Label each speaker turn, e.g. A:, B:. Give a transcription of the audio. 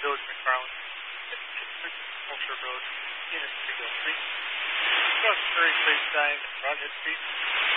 A: Village McFarland, 56 Culture Road, Unit 303. Cross Prairie Place Drive and Broadhead Street.